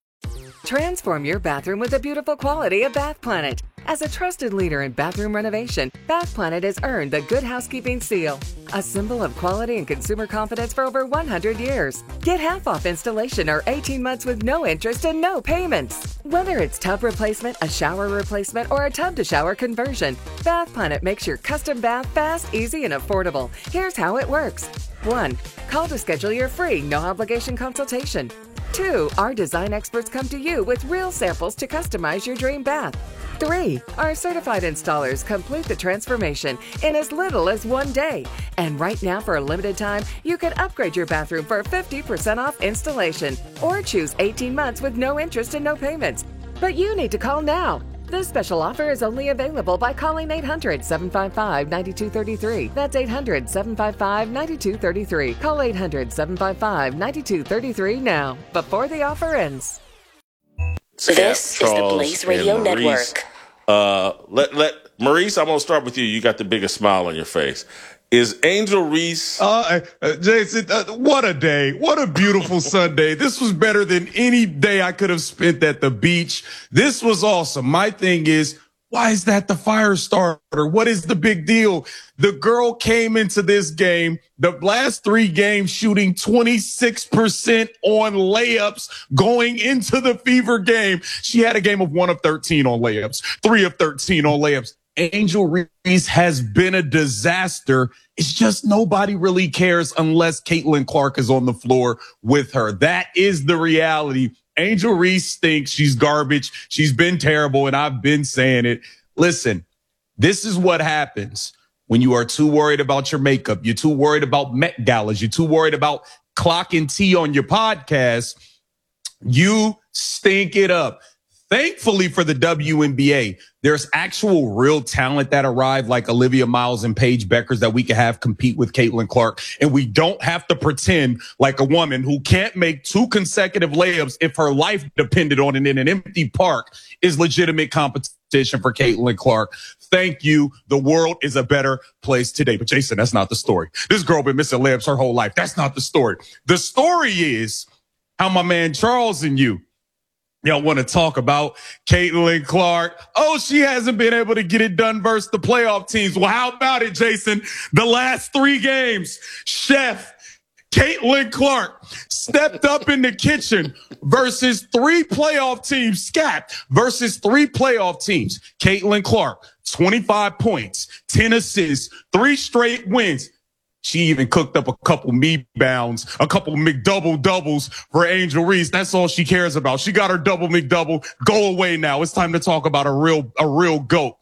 Speaker 8: Transform your bathroom with the beautiful quality of Bath Planet. As a trusted leader in bathroom renovation, Bath Planet has earned the Good Housekeeping seal, a symbol of quality and consumer confidence for over one hundred years. Get half off installation or eighteen months with no interest and no payments. Whether it's tub replacement, a shower replacement, or a tub-to-shower conversion, Bath Planet makes your custom bath fast, easy, and affordable. Here's how it works. one. Call to schedule your free, no-obligation consultation. two. Our design experts come to you with real samples to customize your dream bath. three. Our certified installers complete the transformation in as little as one day. And right now, for a limited time, you can upgrade your bathroom for fifty percent off installation or choose eighteen months with no interest and no payments. But you need to call now. This special offer is only available by calling eight hundred, seven five five, nine two three three. That's eight hundred, seven five five, nine two three three. Call eight hundred, seven five five, nine two three three now, before the offer ends.
Speaker 4: This is the Blaze Radio Network.
Speaker 10: Uh, let let Maurice, I'm gonna start with you. You got the biggest smile on your face. Is Angel Reese?
Speaker 17: Uh, uh Jason, uh, what a day! What a beautiful Sunday! This was better than any day I could have spent at the beach. This was awesome. My thing is, why is that the fire starter? What is the big deal? The girl came into this game, the last three games, shooting twenty-six percent on layups going into the Fever game. She had a game of one of thirteen on layups, three of thirteen on layups. Angel Reese has been a disaster. It's just nobody really cares unless Caitlin Clark is on the floor with her. That is the reality. Angel Reese stinks. She's garbage. She's been terrible, and I've been saying it. Listen, this is what happens when you are too worried about your makeup. You're too worried about Met Galas. You're too worried about clocking tea on your podcast. You stink it up. Thankfully for the W N B A, there's actual real talent that arrived, like Olivia Miles and Paige Beckers, that we can have compete with Caitlin Clark. And we don't have to pretend like a woman who can't make two consecutive layups if her life depended on it in an empty park is legitimate competition for Caitlin Clark. Thank you. The world is a better place today. But Jason, that's not the story. This girl been missing layups her whole life. That's not the story. The story is how my man Charles and you, y'all want to talk about Caitlin Clark. Oh, she hasn't been able to get it done versus the playoff teams. Well, how about it, Jason? The last three games, Chef Caitlin Clark stepped up in the kitchen versus three playoff teams. Scat versus three playoff teams. Caitlin Clark, twenty-five points, ten assists, three straight wins. She even cooked up a couple me bounds, a couple McDouble doubles for Angel Reese. That's all she cares about. She got her double McDouble. Go away now. It's time to talk about a real, a real GOAT.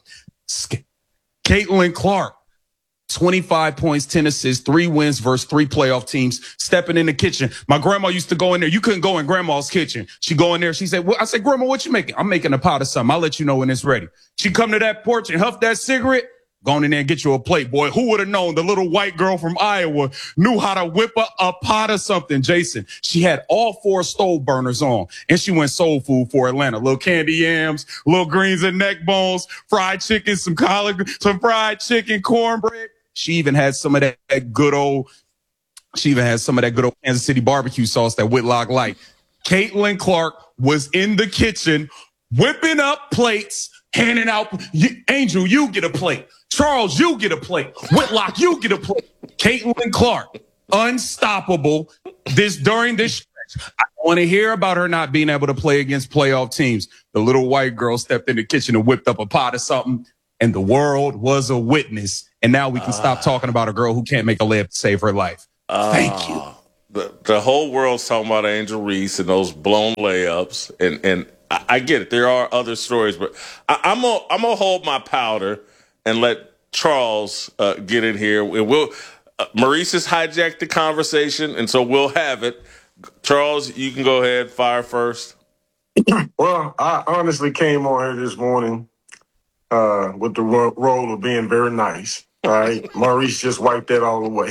Speaker 17: Caitlin Clark, twenty-five points, ten assists, three wins versus three playoff teams, stepping in the kitchen. My grandma used to go in there. You couldn't go in grandma's kitchen. She go in there. She said, well, I said, Grandma, what you making? I'm making a pot of something. I'll let you know when it's ready. She come to that porch and huff that cigarette. Go on in there and get you a plate, boy. Who would have known the little white girl from Iowa knew how to whip a, a pot of something, Jason? She had all four stove burners on, and she went soul food for Atlanta. Little candy yams, little greens and neck bones, fried chicken, some collard, some fried chicken, cornbread. She even had some of that, that good old, she even had some of that good old Kansas City barbecue sauce that Whitlock liked. Caitlin Clark was in the kitchen whipping up plates, handing out, Angel, you get a plate. Charles, you get a plate. Whitlock, you get a plate. Caitlin Clark, unstoppable this during this stretch. I want to hear about her not being able to play against playoff teams. The little white girl stepped in the kitchen and whipped up a pot of something, and the world was a witness. And now we can uh, stop talking about a girl who can't make a layup to save her life. Uh, Thank you.
Speaker 10: The, the whole world's talking about Angel Reese and those blown layups, and and I, I get it. There are other stories, but I, I'm gonna I'm gonna hold my powder and let Charles uh, get in here. And we'll uh, Maurice has hijacked the conversation, and so we'll have it. Charles, you can go ahead, fire first.
Speaker 18: Well, I honestly came on here this morning uh, with the ro- role of being very nice. All right, Maurice just wiped that all away.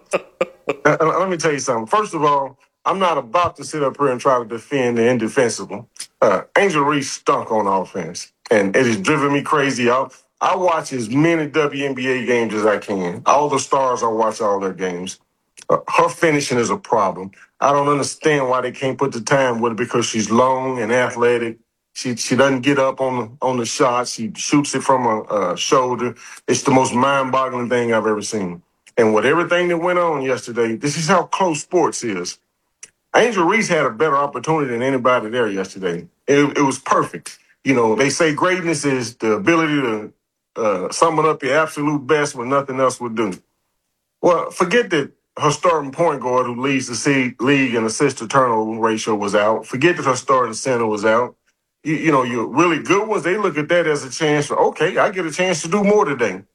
Speaker 18: Let me tell you something. First of all, I'm not about to sit up here and try to defend the indefensible. Uh, Angel Reese stunk on offense, and it has driven me crazy. I, I watch as many W N B A games as I can. All the stars, I watch all their games. Uh, her finishing is a problem. I don't understand why they can't put the time with her because she's long and athletic. She she doesn't get up on the, on the shot. She shoots it from a uh, shoulder. It's the most mind-boggling thing I've ever seen. And with everything that went on yesterday, this is how close sports is. Angel Reese had a better opportunity than anybody there yesterday. It, it was perfect. You know, they say greatness is the ability to uh, summon up your absolute best when nothing else would do. Well, forget that her starting point guard who leads the league in assist to turnover ratio was out. Forget that her starting center was out. You, you know, your really good ones, they look at that as a chance for, okay, I get a chance to do more today.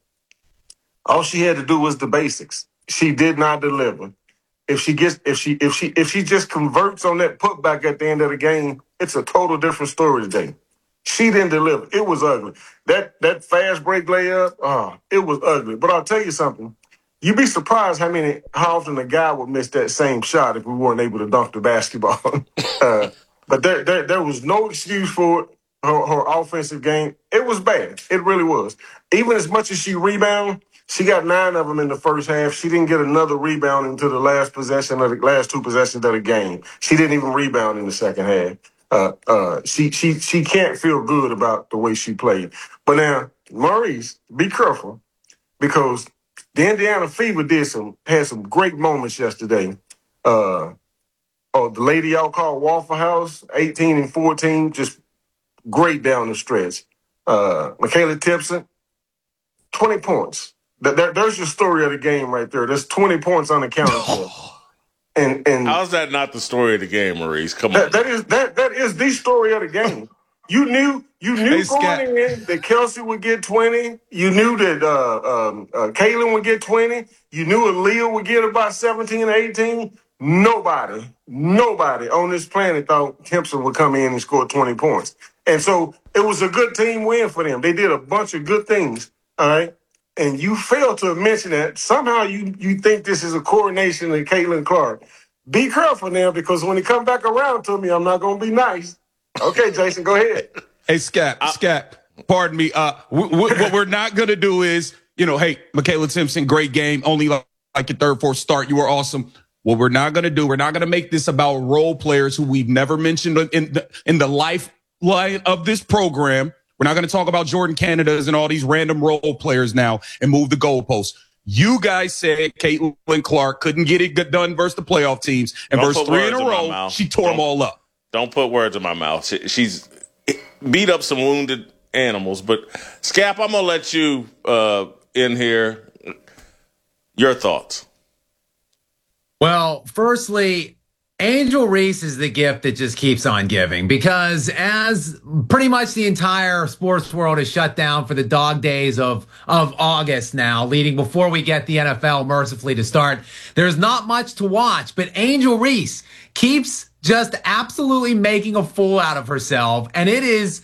Speaker 18: All she had to do was the basics. She did not deliver. If she gets, if she, if she, if she just converts on that putback at the end of the game, it's a total different story today. She didn't deliver. It was ugly. That that fast break layup, oh, it was ugly. But I'll tell you something. You'd be surprised how many, how often a guy would miss that same shot if we weren't able to dunk the basketball. uh, but there, there, there was no excuse for it. Her, her offensive game, it was bad. It really was. Even as much as she rebounded, she got nine of them in the first half. She didn't get another rebound until the last possession of the last two possessions of the game. She didn't even rebound in the second half. Uh, uh, she she she can't feel good about the way she played. But now, Maurice, be careful because the Indiana Fever did some had some great moments yesterday. Uh, oh, the lady y'all call Waffle House, eighteen and fourteen, just great down the stretch. Uh, Michaela Tipson, twenty points. That, that, there's your story of the game right there. There's twenty points on the counter. and and
Speaker 10: how's that not the story of the game, Maurice? Come
Speaker 18: that,
Speaker 10: on.
Speaker 18: That is that that is the story of the game. You knew you knew hey, going Scott. in that Kelsey would get twenty. You knew that uh, um, uh, Kaylin would get twenty. You knew Aaliyah would get about seventeen or eighteen. Nobody, nobody on this planet thought Timpson would come in and score twenty points. And so it was a good team win for them. They did a bunch of good things. All right. And you failed to mention that somehow you, you think this is a coronation of Caitlin Clark. Be careful now, because when he come back around to me, I'm not going to be nice. Okay, Jason, go ahead.
Speaker 17: Hey, Scap, I- Scap, pardon me. Uh, w- w- what we're not going to do is, you know, hey, Michaela Timpson, great game. Only like, like your third, fourth start. You were awesome. What we're not going to do, we're not going to make this about role players who we've never mentioned in the, in the lifeline of this program. We're not going to talk about Jordan Canadas and all these random role players now and move the goalposts. You guys said Caitlin Clark couldn't get it done versus the playoff teams. And
Speaker 10: Don't
Speaker 17: versus three in a row, she tore
Speaker 10: don't,
Speaker 17: them all up.
Speaker 10: Don't put words in my mouth. She, she's beat up some wounded animals. But, Scap, I'm going to let you uh, in here. Your thoughts.
Speaker 19: Well, firstly, Angel Reese is the gift that just keeps on giving, because as pretty much the entire sports world is shut down for the dog days of, of August now, leading before we get the N F L mercifully to start, there's not much to watch, but Angel Reese keeps just absolutely making a fool out of herself. And it is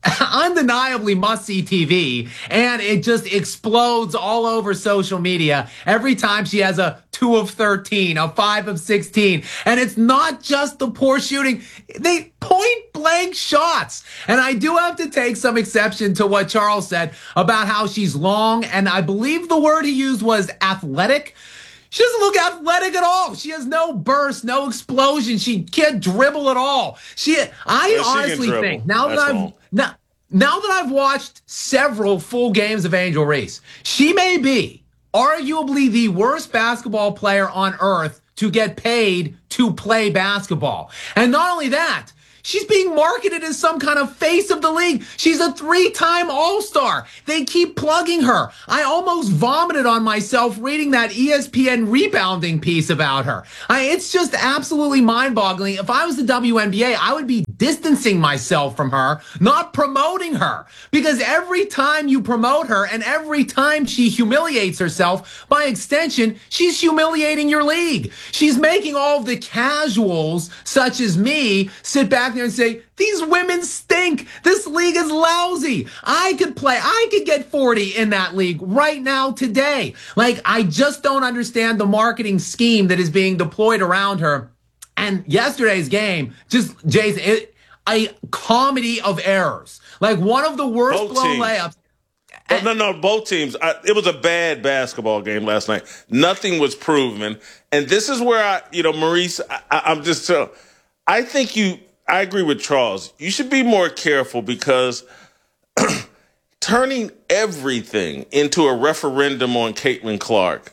Speaker 19: undeniably must-see T V, and it just explodes all over social media every time she has a two of thirteen, a five of sixteen. And it's not just the poor shooting. They point blank shots. And I do have to take some exception to what Charles said about how she's long, and I believe the word he used was athletic. She doesn't look athletic at all. She has no burst, no explosion. She can't dribble at all. She, I
Speaker 10: Well, she
Speaker 19: honestly
Speaker 10: can
Speaker 19: think
Speaker 10: dribble.
Speaker 19: now that
Speaker 10: That's
Speaker 19: I've
Speaker 10: all.
Speaker 19: now, now that I've watched several full games of Angel Reese, she may be arguably the worst basketball player on earth to get paid to play basketball. And not only that, she's being marketed as some kind of face of the league. She's a three-time All-Star. They keep plugging her. I almost vomited on myself reading that E S P N rebounding piece about her. I, it's just absolutely mind-boggling. If I was the W N B A, I would be distancing myself from her, not promoting her. Because every time you promote her and every time she humiliates herself, by extension, she's humiliating your league. She's making all of the casuals, such as me, sit back there and say, these women stink. This league is lousy. I could play. I could get forty in that league right now today. Like, I just don't understand the marketing scheme that is being deployed around her. And yesterday's game, just, Jason, it, a comedy of errors. Like one of the worst
Speaker 10: Both
Speaker 19: blown
Speaker 10: teams.
Speaker 19: layups.
Speaker 10: Oh, no, no, both teams. I, it was a bad basketball game last night. Nothing was proven. And this is where I, you know, Maurice, I, I, I'm just, uh, I think you, I agree with Charles. You should be more careful because turning everything into a referendum on Caitlin Clark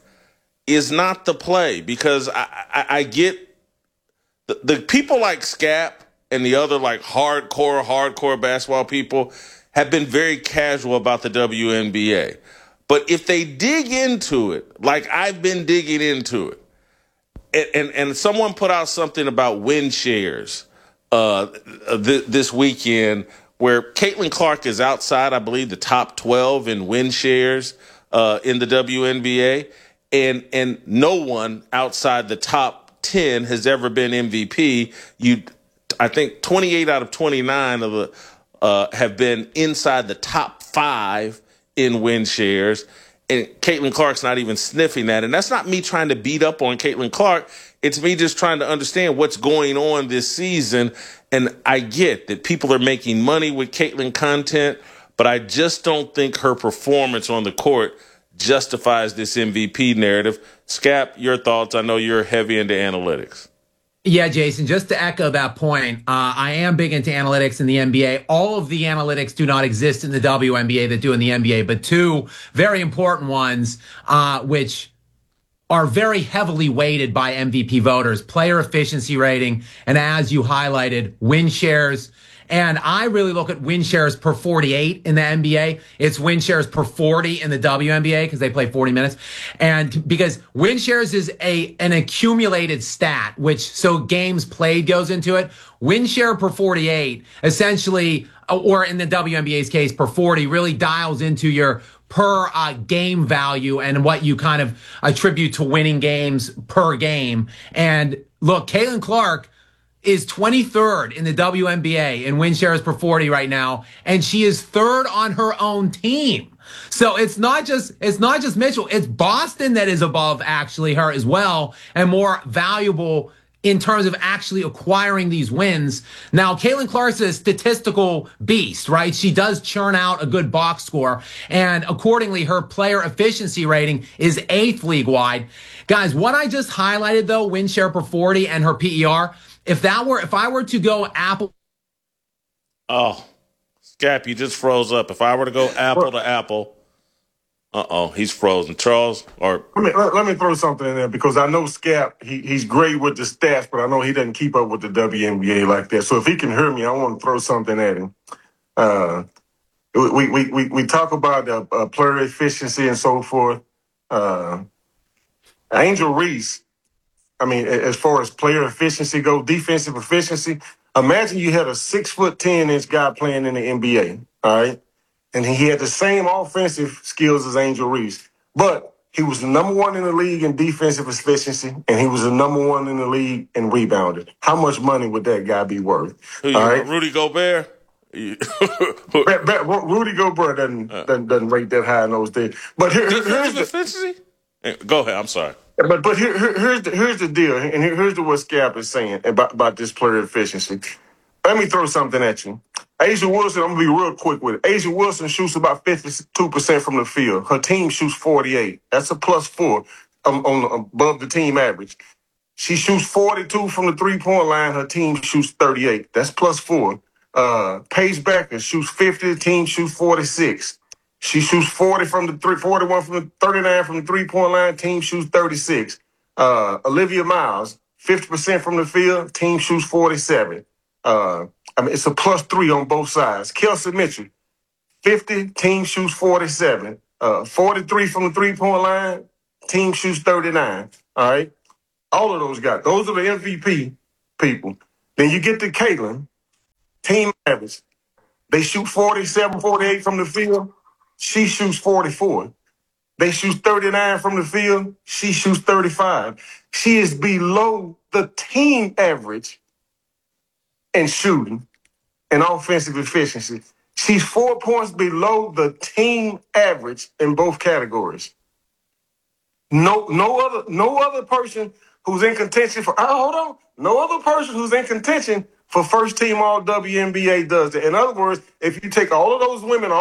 Speaker 10: is not the play, because I, I, I get the, the people like Scap and the other like hardcore, hardcore basketball people have been very casual about the W N B A. But if they dig into it, like I've been digging into it, and, and, and someone put out something about win shares uh, th- this weekend where Caitlin Clark is outside, I believe, the top twelve in win shares uh, in the W N B A. And, and no one outside the top ten has ever been M V P. You, I think twenty-eight out of twenty-nine of the Uh, have been inside the top five in win shares. And Caitlin Clark's not even sniffing that. And that's not me trying to beat up on Caitlin Clark. It's me just trying to understand what's going on this season. And I get that people are making money with Caitlin content, but I just don't think her performance on the court justifies this M V P narrative. Scap, your thoughts? I know you're heavy into analytics.
Speaker 19: Yeah, Jason, just to echo that point, uh, I am big into analytics in the N B A. All of the analytics do not exist in the W N B A that do in the N B A, but two very important ones, uh, which are very heavily weighted by M V P voters: player efficiency rating, and as you highlighted, win shares. And I really look at win shares per forty-eight in the N B A. It's win shares per forty in the W N B A because they play forty minutes. And because win shares is a an accumulated stat, which so games played goes into it. Win share per forty-eight, essentially, or in the W N B A's case, per forty, really dials into your per uh, game value and what you kind of attribute to winning games per game. And look, Caitlin Clark is twenty-third in the W N B A in win shares per forty right now, and she is third on her own team. So it's not just it's not just Mitchell, it's Boston that is above actually her as well, and more valuable in terms of actually acquiring these wins. Now, Caitlin Clark's a statistical beast, right? She does churn out a good box score, and accordingly, her player efficiency rating is eighth league-wide. Guys, what I just highlighted, though, win share per forty and her P E R, if that were, if I were to go Apple.
Speaker 10: Oh, Scap, you just froze up. If I were to go apple to apple, uh-oh, he's frozen. Charles, or
Speaker 18: Let me, let, let me throw something in there, because I know Scap, he, he's great with the stats, but I know he doesn't keep up with the W N B A like that. So if he can hear me, I want to throw something at him. Uh, we, we, we, we talk about uh, uh, player efficiency and so forth. Uh, Angel Reese, I mean, as far as player efficiency go, defensive efficiency, imagine you had a six foot ten inch guy playing in the N B A, all right? And he had the same offensive skills as Angel Reese, but he was the number one in the league in defensive efficiency, and he was the number one in the league in rebounding. How much money would that guy be worth?
Speaker 10: Who,
Speaker 18: all right?
Speaker 10: Rudy Gobert?
Speaker 18: bet, bet, Rudy Gobert doesn't, uh, doesn't doesn't rate that high in those things. But here, here's the
Speaker 10: efficiency. Go ahead. I'm sorry.
Speaker 18: But but here, here, here's the here's the deal, and here, here's the what Scap is saying about, about this player efficiency. Let me throw something at you. Asia Wilson, I'm gonna be real quick with it. Asia Wilson shoots about fifty-two percent from the field. Her team shoots forty-eight. That's a plus four um, on above the team average. She shoots forty-two from the three-point line. Her team shoots thirty-eight. That's plus four. Uh, Paige Becker shoots fifty. The team shoots forty-six. She shoots forty from the three, forty-one from the thirty-nine from the three-point line. Team shoots thirty-six. Uh, Olivia Miles, fifty percent from the field. Team shoots forty-seven. Uh, I mean, it's a plus three on both sides. Kelsey Mitchell, fifty. Team shoots forty-seven. Uh, forty-three from the three-point line. Team shoots thirty-nine. All right. All of those guys. Those are the M V P people. Then you get to Caitlin. Team average. They shoot forty-seven, forty-eight from the field. She shoots forty-four. They shoot thirty-nine from the field. She shoots thirty-five. She is below the team average in shooting and offensive efficiency. She's four points below the team average in both categories. No, no other, no other person who's in contention for. Oh, hold on. No other person who's in contention for first team All W N B A does it. In other words, if you take all of those women.